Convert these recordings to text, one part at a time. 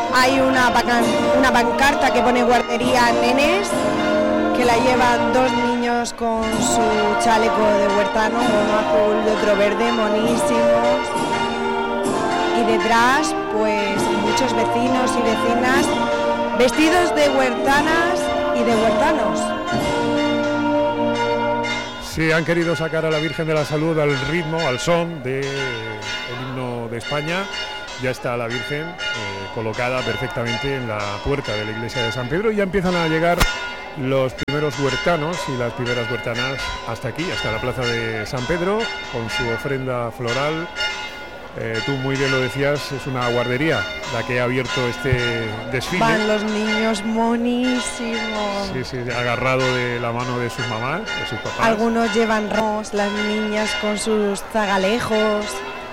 hay una pancarta que pone guardería nenes, que la llevan dos niños con su chaleco de huertano, uno azul y otro verde, monísimos. Y detrás, pues muchos vecinos y vecinas vestidos de huertanas y de huertanos. Sí, han querido sacar a la Virgen de la Salud al ritmo, al son del himno de España. Ya está la Virgen colocada perfectamente en la puerta de la iglesia de San Pedro y ya empiezan a llegar los primeros huertanos y las primeras huertanas hasta aquí, hasta la plaza de San Pedro, con su ofrenda floral. Tú muy bien lo decías, es una guardería la que ha abierto este desfile. Van los niños monísimos. Sí, agarrado de la mano de sus mamás, de sus papás. Algunos llevan ramos, las niñas con sus zagalejos.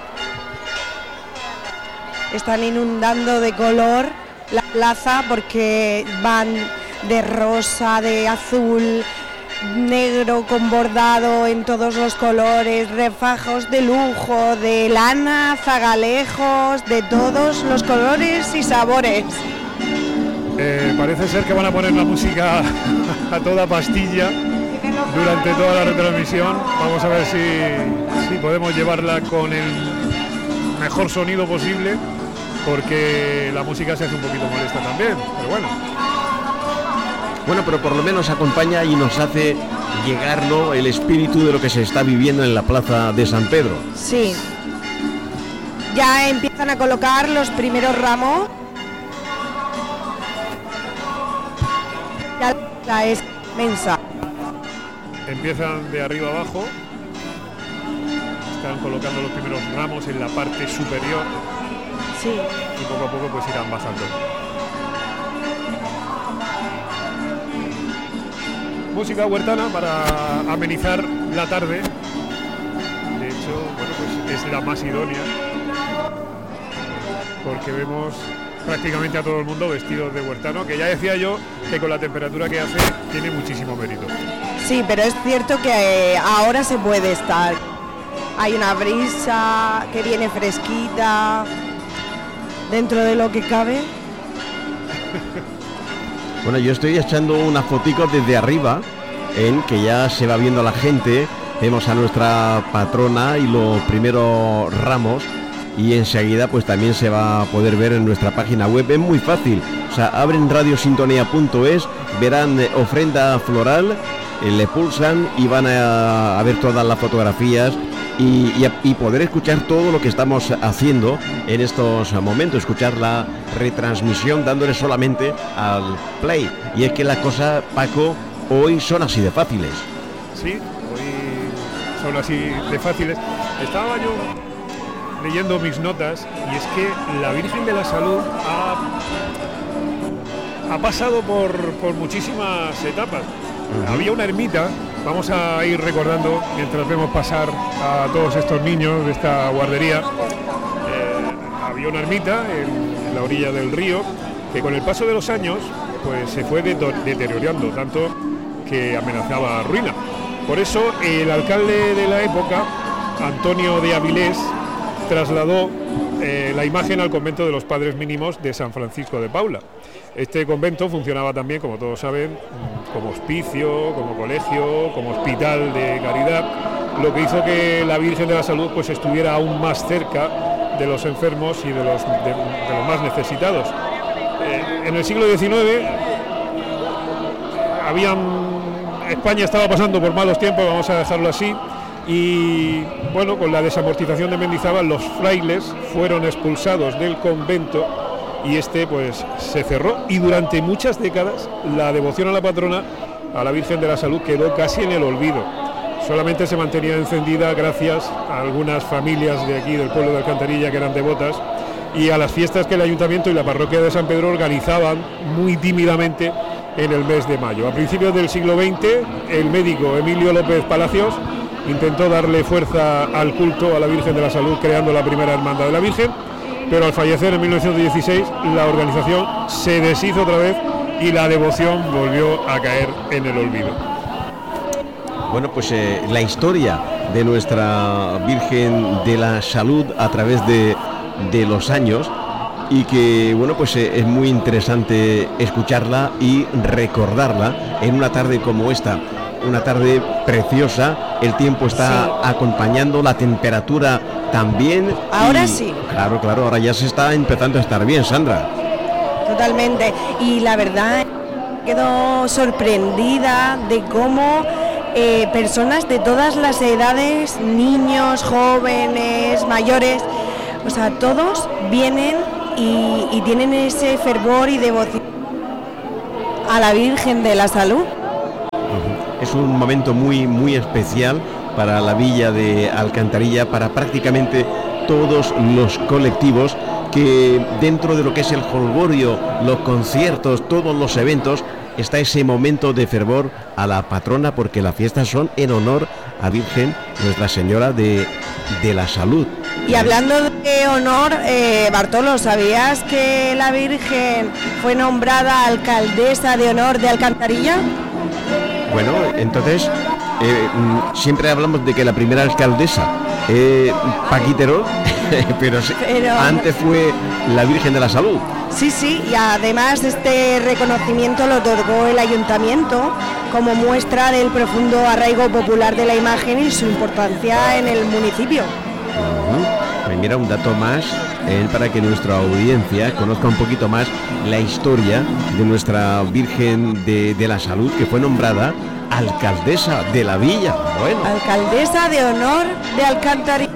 Están inundando de color la plaza porque van de rosa, de azul, negro con bordado en todos los colores, refajos de lujo, de lana, zagalejos, de todos los colores y sabores. Parece ser que van a poner la música a toda pastilla durante toda la retransmisión. Vamos a ver si podemos llevarla con el mejor sonido posible, porque la música se hace un poquito molesta también, pero bueno. Bueno, pero por lo menos acompaña y nos hace llegar, ¿no?, el espíritu de lo que se está viviendo en la plaza de San Pedro. Sí. Ya empiezan a colocar los primeros ramos. Ya la es inmensa. Empiezan de arriba abajo. Están colocando los primeros ramos en la parte superior. Sí. Y poco a poco pues irán bajando. Música huertana para amenizar la tarde. De hecho, bueno, pues es la más idónea, porque vemos prácticamente a todo el mundo vestidos de huertano, que ya decía yo que con la temperatura que hace tiene muchísimo mérito. Sí, pero es cierto que ahora se puede estar. Hay una brisa que viene fresquita, dentro de lo que cabe. Bueno, yo estoy echando una fotico desde arriba, en que ya se va viendo la gente. Vemos a nuestra patrona y los primeros ramos, y enseguida pues también se va a poder ver en nuestra página web. Es muy fácil, o sea, abren radiosintonía.es, verán ofrenda floral, le pulsan y van a ver todas las fotografías y poder escuchar todo lo que estamos haciendo en estos momentos, escuchar la retransmisión dándole solamente al play. Y es que las cosas, Paco, hoy son así de fáciles. Sí, hoy son así de fáciles. Estaba yo leyendo mis notas y es que la Virgen de la Salud ha pasado por muchísimas etapas. Había una ermita, vamos a ir recordando mientras vemos pasar a todos estos niños de esta guardería. Había una ermita en la orilla del río que con el paso de los años pues se fue deteriorando tanto que amenazaba ruina. Por eso el alcalde de la época, Antonio de Avilés, trasladó la imagen al convento de los Padres Mínimos de San Francisco de Paula. Este convento funcionaba también, como todos saben, como hospicio, como colegio, como hospital de caridad, lo que hizo que la Virgen de la Salud pues estuviera aún más cerca de los enfermos y de los más necesitados. En el siglo XIX España estaba pasando por malos tiempos, vamos a dejarlo así, y bueno, con la desamortización de Mendizábal los frailes fueron expulsados del convento y este pues se cerró, y durante muchas décadas la devoción a la patrona, a la Virgen de la Salud, quedó casi en el olvido. Solamente se mantenía encendida gracias a algunas familias de aquí del pueblo de Alcantarilla que eran devotas, y a las fiestas que el ayuntamiento y la parroquia de San Pedro organizaban muy tímidamente en el mes de mayo. A principios del siglo XX, el médico Emilio López Palacios intentó darle fuerza al culto a la Virgen de la Salud creando la primera hermandad de la Virgen, pero al fallecer en 1916 la organización se deshizo otra vez y la devoción volvió a caer en el olvido. Bueno, pues la historia de nuestra Virgen de la Salud a través de los años y que bueno, pues es muy interesante escucharla y recordarla en una tarde como esta, una tarde preciosa. El tiempo está acompañando, la temperatura también. Ahora sí. Claro, ahora ya se está empezando a estar bien, Sandra. Totalmente. Y la verdad, quedo sorprendida de cómo personas de todas las edades, niños, jóvenes, mayores, o sea, todos vienen y tienen ese fervor y devoción a la Virgen de la Salud. Es un momento muy especial para la villa de Alcantarilla, para prácticamente todos los colectivos que dentro de lo que es el jolgorio, los conciertos, todos los eventos, está ese momento de fervor a la patrona, porque las fiestas son en honor a Virgen Nuestra Señora de la Salud. Y hablando de honor, Bartolo, ¿sabías que la Virgen fue nombrada alcaldesa de honor de Alcantarilla? Bueno, entonces siempre hablamos de que la primera alcaldesa Paquítero, pero antes fue la Virgen de la Salud. Sí, y además este reconocimiento lo otorgó el ayuntamiento como muestra del profundo arraigo popular de la imagen y su importancia en el municipio. Pues mira, un dato más para que nuestra audiencia conozca un poquito más la historia de nuestra Virgen de la Salud, que fue nombrada alcaldesa de la villa. Bueno. Alcaldesa de honor de Alcantarilla.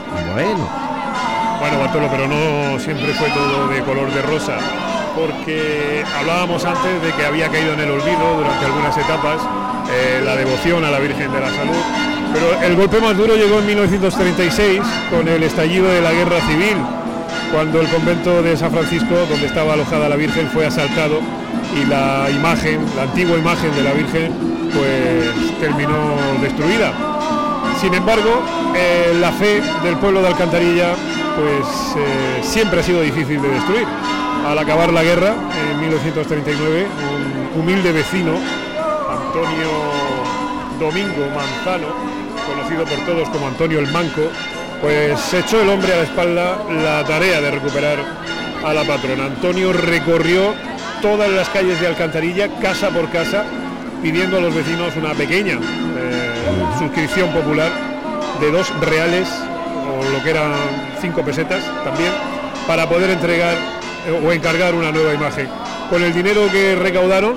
Bueno, Bartolo, pero no siempre fue todo de color de rosa, porque hablábamos antes de que había caído en el olvido durante algunas etapas la devoción a la Virgen de la Salud, pero el golpe más duro llegó en 1936 con el estallido de la Guerra Civil, cuando el convento de San Francisco, donde estaba alojada la Virgen, fue asaltado y la antigua imagen de la Virgen, pues terminó destruida. Sin embargo, la fe del pueblo de Alcantarilla pues siempre ha sido difícil de destruir. Al acabar la guerra, en 1939, un humilde vecino, Antonio Domingo Manzano, conocido por todos como Antonio el Manco, pues se echó el hombre a la espalda la tarea de recuperar a la patrona. Antonio recorrió todas las calles de Alcantarilla, casa por casa, pidiendo a los vecinos una pequeña suscripción popular de 2 reales, o lo que eran 5 pesetas también, para poder entregar o encargar una nueva imagen. Con el dinero que recaudaron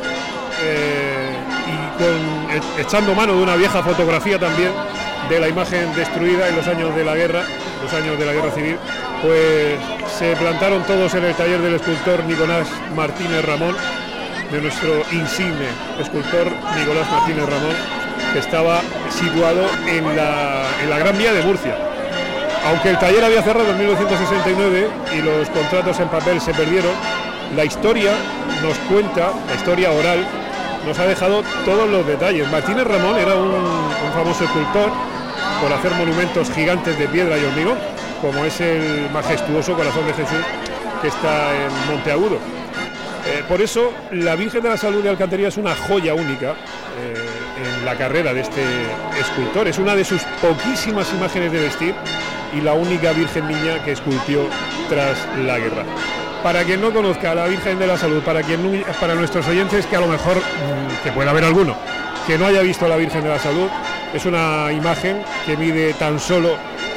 y echando mano de una vieja fotografía también de la imagen destruida en los años de la guerra, civil, pues se plantaron todos en el taller del escultor Nicolás Martínez Ramón, de nuestro insigne escultor Nicolás Martínez Ramón, que estaba situado en la Gran Vía de Murcia. Aunque el taller había cerrado en 1969 y los contratos en papel se perdieron, la historia nos cuenta, la historia oral, nos ha dejado todos los detalles. Martínez Ramón era un famoso escultor por hacer monumentos gigantes de piedra y hormigón, como es el majestuoso Corazón de Jesús que está en Monteagudo. Por eso la Virgen de la Salud de Alcantarilla es una joya única en la carrera de este escultor. Es una de sus poquísimas imágenes de vestir y la única Virgen Niña que esculpió tras la guerra. Para quien no conozca a la Virgen de la Salud, para nuestros oyentes, que a lo mejor, que pueda haber alguno, que no haya visto a la Virgen de la Salud, es una imagen que mide tan solo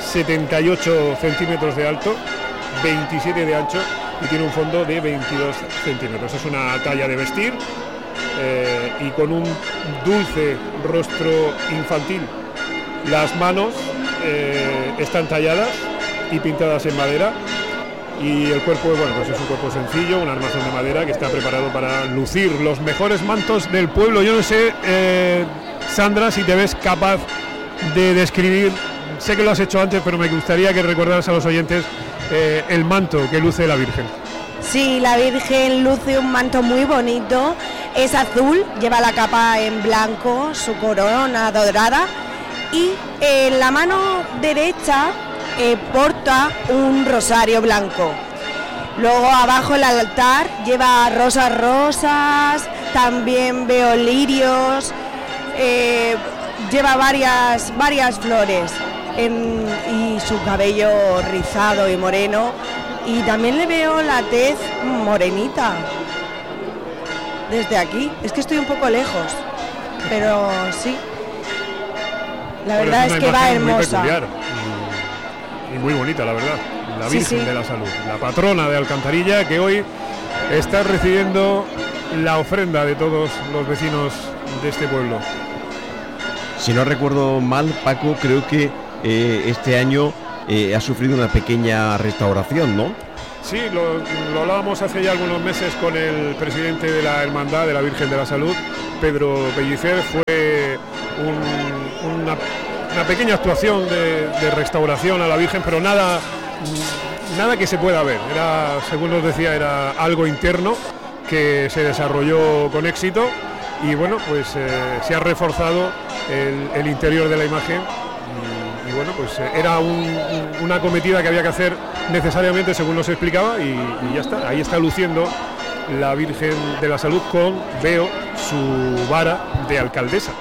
78 centímetros de alto, 27 de ancho y tiene un fondo de 22 centímetros. Es una talla de vestir y con un dulce rostro infantil. Las manos están talladas y pintadas en madera, y el cuerpo, bueno, pues es un cuerpo sencillo, un armazón de madera que está preparado para lucir los mejores mantos del pueblo. Yo no sé, Sandra, si te ves capaz de describir, sé que lo has hecho antes, pero me gustaría que recordaras a los oyentes el manto que luce la Virgen. Sí, la Virgen luce un manto muy bonito, es azul, lleva la capa en blanco, su corona dorada, y en la mano derecha porta un rosario blanco. Luego abajo el altar lleva rosas, también veo lirios, lleva varias flores y su cabello rizado y moreno Y también le veo la tez morenita desde aquí. Es que estoy un poco lejos, pero sí. La verdad es que va hermosa. Muy peculiar y muy bonita, la verdad. La Virgen de la Salud, la patrona de Alcantarilla, que hoy está recibiendo la ofrenda de todos los vecinos de este pueblo. Si no recuerdo mal, Paco, creo que este año ha sufrido una pequeña restauración, ¿no? Sí, lo hablábamos hace ya algunos meses con el presidente de la Hermandad de la Virgen de la Salud, Pedro Pellicer. Fue una pequeña actuación de restauración a la Virgen, pero nada que se pueda ver. Era, según nos decía, era algo interno que se desarrolló con éxito y bueno, pues se ha reforzado el interior de la imagen y bueno, pues era una acometida que había que hacer necesariamente, según nos explicaba, y ya está. Ahí está luciendo la Virgen de la Salud con, veo, su vara de alcaldesa.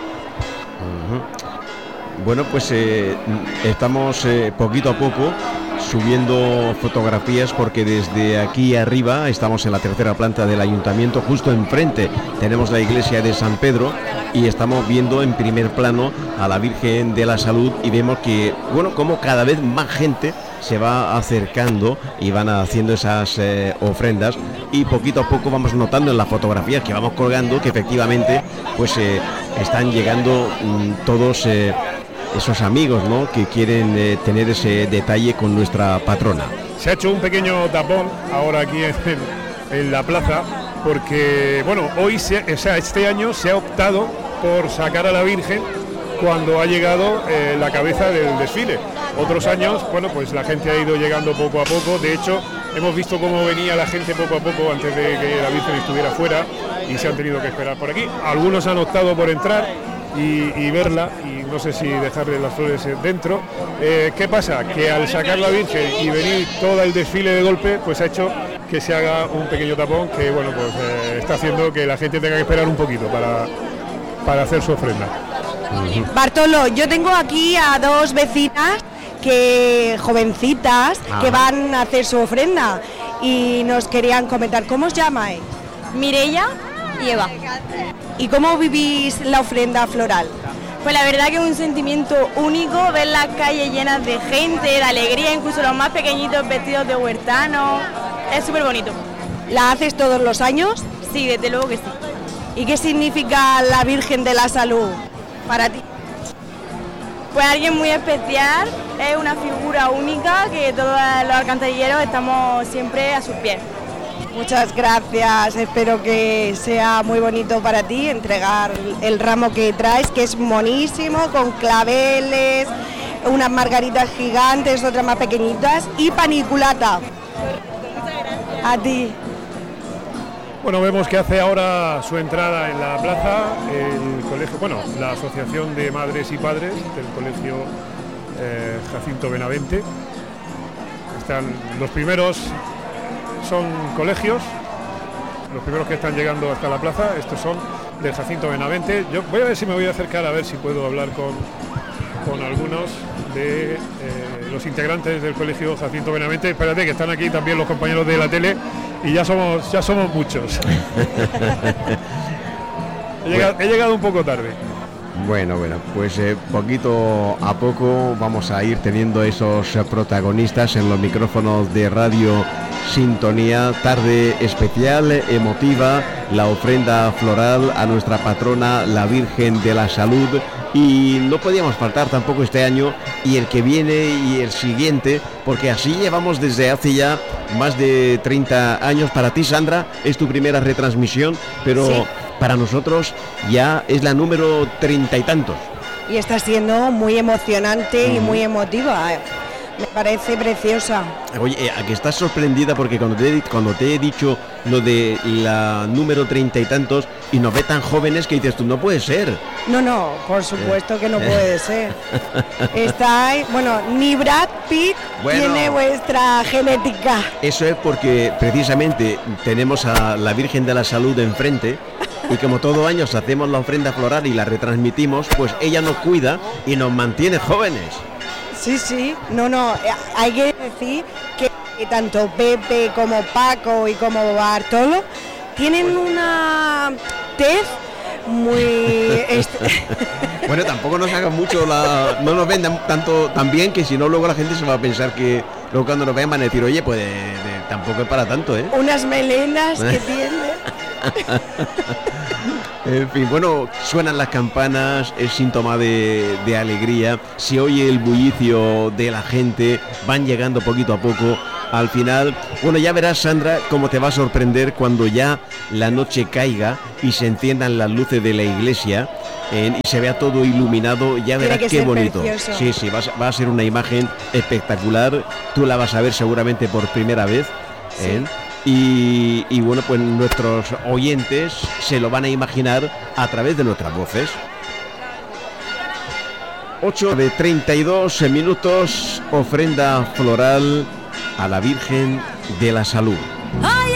Bueno, pues estamos poquito a poco subiendo fotografías, porque desde aquí arriba estamos en la tercera planta del ayuntamiento, justo enfrente tenemos la iglesia de San Pedro y estamos viendo en primer plano a la Virgen de la Salud y vemos que, bueno, como cada vez más gente se va acercando y van haciendo esas ofrendas, y poquito a poco vamos notando en las fotografías que vamos colgando que efectivamente pues están llegando todos esos amigos, ¿no?, que quieren tener ese detalle con nuestra patrona. Se ha hecho un pequeño tapón ahora aquí en la plaza, porque bueno, hoy este año se ha optado por sacar a la Virgen cuando ha llegado la cabeza del desfile. Otros años, bueno, pues la gente ha ido llegando poco a poco. De hecho, hemos visto cómo venía la gente poco a poco antes de que la Virgen estuviera fuera y se han tenido que esperar por aquí. Algunos han optado por entrar y verla, y no sé si dejarle las flores dentro. ¿Qué pasa? Que al sacar la Virgen y venir todo el desfile de golpe, pues ha hecho que se haga un pequeño tapón que, bueno, pues está haciendo que la gente tenga que esperar un poquito para hacer su ofrenda. Bartolo, yo tengo aquí a dos vecinas jovencitas que van a hacer su ofrenda y nos querían comentar. ¿Cómo os llamáis? Mireia y Eva. ¿Y cómo vivís la ofrenda floral? Pues la verdad que es un sentimiento único, ver las calles llenas de gente, de alegría, incluso los más pequeñitos vestidos de huertano. Es súper bonito. ¿La haces todos los años? Sí, desde luego que sí. ¿Y qué significa la Virgen de la Salud para ti? Pues alguien muy especial, es una figura única que todos los alcantarilleros estamos siempre a sus pies. Muchas gracias, espero que sea muy bonito para ti entregar el ramo que traes, que es monísimo, con claveles, unas margaritas gigantes, otras más pequeñitas y paniculata. A ti. Bueno, vemos que hace ahora su entrada en la plaza el colegio, bueno, la Asociación de Madres y Padres del Colegio Jacinto Benavente. Están los primeros, son colegios, los primeros que están llegando hasta la plaza. Estos son del Jacinto Benavente. Yo voy a ver si me voy a acercar a ver si puedo hablar con algunos de los integrantes del Colegio Jacinto Benavente. Espérate, que están aquí también los compañeros de la tele y ya somos muchos. He llegado un poco tarde. Bueno, pues poquito a poco vamos a ir teniendo esos protagonistas en los micrófonos de Radio Sintonía. Tarde especial, emotiva, la ofrenda floral a nuestra patrona, la Virgen de la Salud, y no podíamos faltar tampoco este año y el que viene y el siguiente, porque así llevamos desde hace ya más de 30 años. Para ti, Sandra, es tu primera retransmisión, pero sí, para nosotros ya es la número 30 y tantos. Y está siendo muy emocionante y muy emotiva. Me parece preciosa. Oye, ¿a que estás sorprendida? Porque cuando te he dicho lo de la número 30 y tantos y nos ve tan jóvenes que dices tú, no puede ser. No, por supuesto que no puede ser. Bueno, ni Brad Pitt tiene vuestra genética. Eso es porque precisamente tenemos a la Virgen de la Salud enfrente. Y como todos los años hacemos la ofrenda floral y la retransmitimos, pues ella nos cuida y nos mantiene jóvenes. Sí, no, hay que decir que tanto Pepe como Paco y como Bartolo tienen una tez muy... Bueno, tampoco nos hagan mucho no nos vendan tanto también, que si no luego la gente se va a pensar que luego cuando nos vean van a decir, oye, pues tampoco es para tanto, ¿eh? Unas melenas que tienen. En fin, bueno, suenan las campanas, es síntoma de alegría, se oye el bullicio de la gente, van llegando poquito a poco. Al final, bueno, ya verás, Sandra, cómo te va a sorprender cuando ya la noche caiga y se enciendan las luces de la iglesia y se vea todo iluminado. Ya verás qué bonito. Precioso. Sí, va a ser una imagen espectacular. Tú la vas a ver seguramente por primera vez. Sí. Y bueno, pues nuestros oyentes se lo van a imaginar a través de nuestras voces. 8:32 minutos, ofrenda floral a la Virgen de la Salud. ¡Ay!